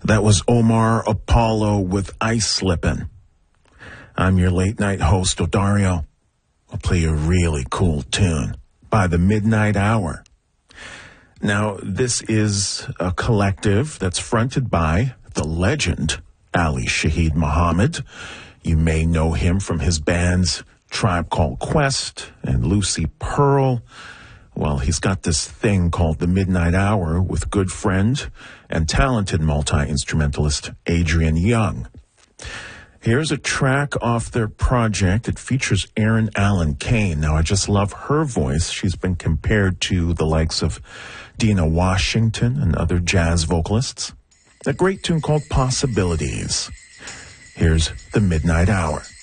That was Omar Apollo with Ice Slippin'. I'm your late night host, Odario. I'll play you a really cool tune by the Midnight Hour. Now, this is a collective that's fronted by the legend Ali Shaheed Muhammad. You may know him from his bands Tribe Called Quest and Lucy Pearl. Well, he's got this thing called the Midnight Hour with good friend and talented multi-instrumentalist Adrian Young. Here's a track off their project. It features Erin Allen Kane. Now, I just love her voice. She's been compared to the likes of Dina Washington and other jazz vocalists. A great tune called Possibilities. Here's the Midnight Hour.